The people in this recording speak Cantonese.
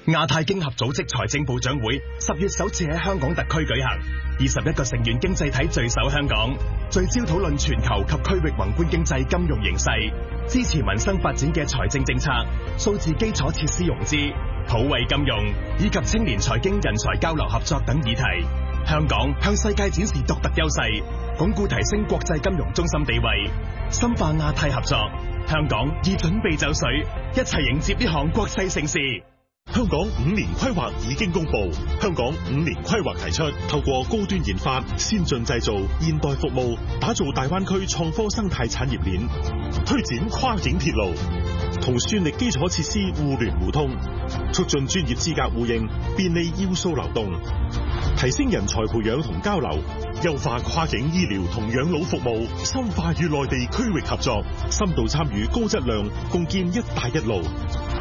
亞太經合組織財政部長會10月首次喺香港特區舉行，21個成員經濟體聚首香港，聚焦討論全球及區域宏觀經濟金融形勢，支持民生發展嘅財政政策、數字基礎設施融資、普惠金融以及青年財經人才交流合作等議題。香港向世界展示獨特優勢，鞏固提升國際金融中心地位，深化亞太合作。香港已準備就緒，一齊迎接呢項國際盛事。 香港5年規劃已經公布，香港5年規劃提出，透過高端研發、先進製造、現代服務，打造大灣區創科生態產業鏈，推展跨境鐵路，同算力基礎設施互聯互通，促進專業資格互認，便利要素流動，提升人才培養同交流，優化跨境醫療同養老服務，深化與內地區域合作，深度參與高質量，共建一帶一路。